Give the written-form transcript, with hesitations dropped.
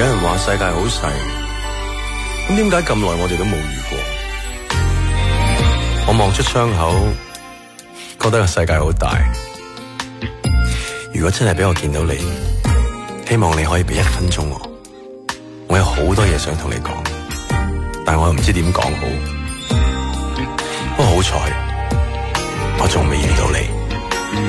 有人話世界好細，咁點解咁耐我哋都冇遇過？我望出窗口，覺得個世界好大。如果真係俾我見到你，希望你可以俾1分鐘我。我有好多嘢想同你講，但我又唔知點講好。不過好彩，我仲未遇到你。